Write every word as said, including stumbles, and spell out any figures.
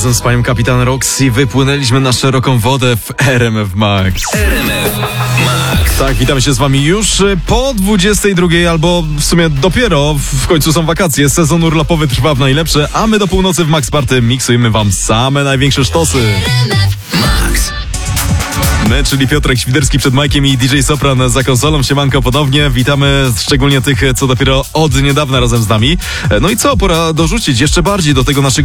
Razem z panią kapitan Roxy wypłynęliśmy na szeroką wodę w R M F Max. R M F Max. Tak, witamy się z wami już po dwudziestej drugiej, albo w sumie dopiero, w końcu są wakacje, sezon urlopowy trwa w najlepsze, a my do północy w Max Party miksujemy wam same największe sztosy. Max. My, czyli Piotrek Świderski przed Majkiem i D J Sopran za konsolą. Siemanko ponownie. Witamy szczególnie tych, co dopiero od niedawna razem z nami. No i co, pora dorzucić jeszcze bardziej do tego naszego